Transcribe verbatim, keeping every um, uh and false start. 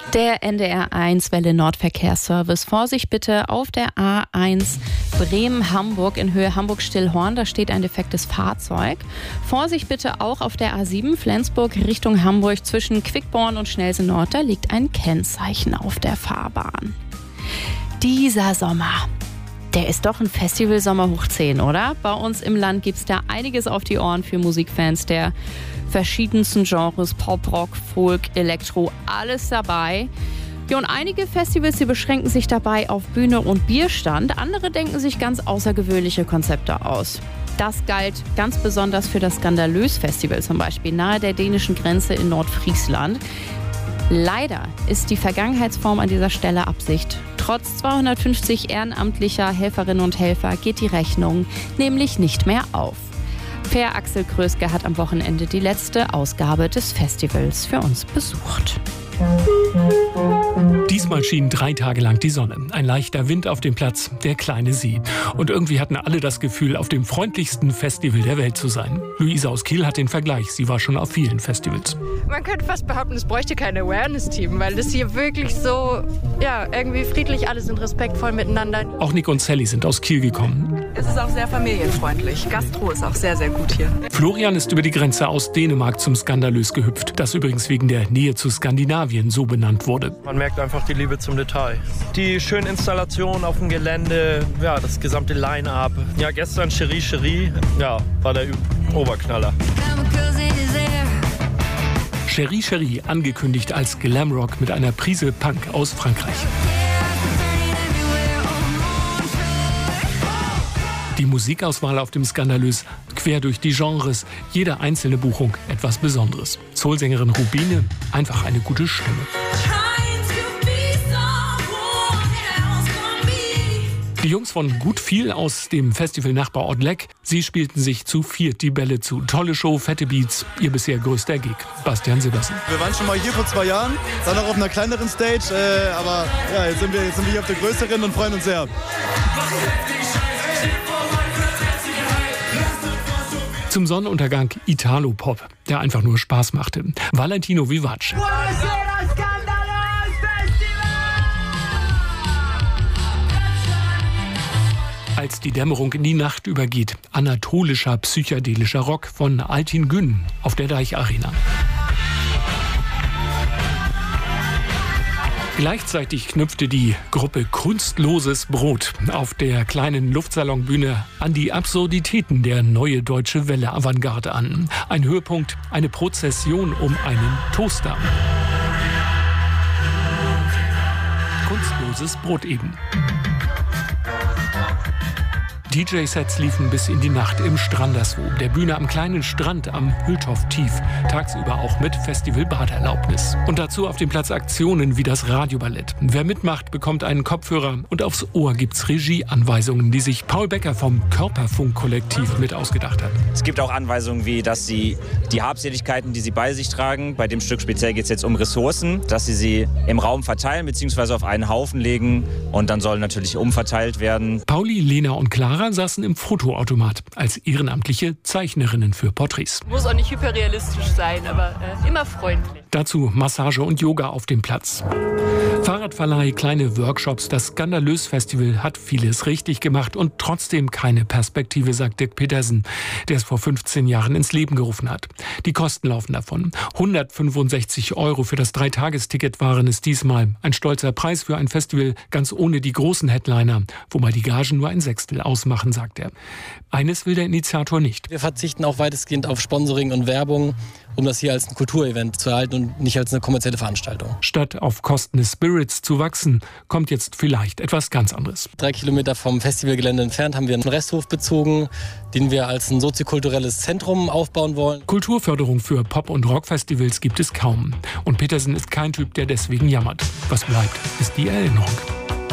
Der N D R eins Welle Nordverkehrsservice. Vorsicht bitte auf der A eins Bremen-Hamburg in Höhe Hamburg-Stillhorn. Da steht ein defektes Fahrzeug. Vorsicht bitte auch auf der A sieben Flensburg Richtung Hamburg zwischen Quickborn und Schnelsen-Nord. Da liegt ein Kennzeichen auf der Fahrbahn. Dieser Sommer, der ist doch ein Festivalsommer hoch zehn, oder? Bei uns im Land gibt's da einiges auf die Ohren für Musikfans der verschiedensten Genres, Pop, Rock, Folk, Elektro, alles dabei. Ja, und einige Festivals, die beschränken sich dabei auf Bühne und Bierstand. Andere denken sich ganz außergewöhnliche Konzepte aus. Das galt ganz besonders für das Skandalös-Festival zum Beispiel nahe der dänischen Grenze in Nordfriesland. Leider ist die Vergangenheitsform an dieser Stelle Absicht. Trotz zweihundertfünfzig ehrenamtlicher Helferinnen und Helfer geht die Rechnung nämlich nicht mehr auf. Per Axel Kröske hat am Wochenende die letzte Ausgabe des Festivals für uns besucht. Diesmal schien drei Tage lang die Sonne. Ein leichter Wind auf dem Platz, der kleine See. Und irgendwie hatten alle das Gefühl, auf dem freundlichsten Festival der Welt zu sein. Luisa aus Kiel hat den Vergleich. Sie war schon auf vielen Festivals. Man könnte fast behaupten, es bräuchte kein Awareness-Team, weil das hier wirklich so, ja, irgendwie friedlich, alle sind respektvoll miteinander. Auch Nick und Sally sind aus Kiel gekommen. Es ist auch sehr familienfreundlich. Gastro ist auch sehr, sehr gut hier. Florian ist über die Grenze aus Dänemark zum Skandalös gehüpft, das übrigens wegen der Nähe zu Skandinavien so benannt wurde. Man merkt einfach die Liebe zum Detail. Die schönen Installationen auf dem Gelände, ja, das gesamte Line-Up. Ja, gestern Cherie Cherie, ja, war der Oberknaller. Cherie Cherie, angekündigt als Glamrock mit einer Prise Punk aus Frankreich. Die Musikauswahl auf dem Skandalös quer durch die Genres, jede einzelne Buchung etwas Besonderes. Soulsängerin Rubine, einfach eine gute Stimme. Die Jungs von Gut viel aus dem Festival-Nachbarort Leck, sie spielten sich zu viert die Bälle zu. Tolle Show, fette Beats, ihr bisher größter Gig. Bastian Silbersen. Wir waren schon mal hier vor zwei Jahren, dann auch auf einer kleineren Stage, äh, aber ja, jetzt sind wir, jetzt sind wir hier auf der größeren und freuen uns sehr. Zum Sonnenuntergang Italo-Pop, der einfach nur Spaß machte. Valentino Vivace. Als die Dämmerung in die Nacht übergeht, anatolischer, psychedelischer Rock von Altin Gün auf der Deich Arena. Gleichzeitig knüpfte die Gruppe Kunstloses Brot auf der kleinen Luftsalonbühne an die Absurditäten der Neue Deutsche Welle Avantgarde an. Ein Höhepunkt, eine Prozession um einen Toaster. Kunstloses Brot eben. D J-Sets liefen bis in die Nacht im Stranderswo, der Bühne am kleinen Strand am Hülltorf tief, tagsüber auch mit Festival-Baderlaubnis. Und dazu auf dem Platz Aktionen wie das Radioballett. Wer mitmacht, bekommt einen Kopfhörer und aufs Ohr gibt's Regieanweisungen, die sich Paul Becker vom Körperfunk-Kollektiv mit ausgedacht hat. Es gibt auch Anweisungen wie, dass sie die Habseligkeiten, die sie bei sich tragen, bei dem Stück speziell geht es jetzt um Ressourcen, dass sie sie im Raum verteilen bzw. auf einen Haufen legen und dann soll natürlich umverteilt werden. Pauli, Lena und Clara saßen im Fotoautomat als ehrenamtliche Zeichnerinnen für Porträts. Muss auch nicht hyperrealistisch sein, aber äh, immer freundlich. Dazu Massage und Yoga auf dem Platz. Fahrradverleih, kleine Workshops, das Skandalös-Festival hat vieles richtig gemacht und trotzdem keine Perspektive, sagt Dirk Petersen, der es vor fünfzehn Jahren ins Leben gerufen hat. Die Kosten laufen davon. hundertfünfundsechzig Euro für das Dreitagesticket waren es diesmal. Ein stolzer Preis für ein Festival, ganz ohne die großen Headliner, wobei die Gagen nur ein Sechstel ausmachen, sagt er. Eines will der Initiator nicht. Wir verzichten auch weitestgehend auf Sponsoring und Werbung, um das hier als ein Kulturevent zu erhalten und nicht als eine kommerzielle Veranstaltung. Statt auf Kosten des Spirits zu wachsen, kommt jetzt vielleicht etwas ganz anderes. Drei Kilometer vom Festivalgelände entfernt haben wir einen Resthof bezogen, den wir als ein soziokulturelles Zentrum aufbauen wollen. Kulturförderung für Pop- und Rockfestivals gibt es kaum. Und Petersen ist kein Typ, der deswegen jammert. Was bleibt, ist die Erinnerung.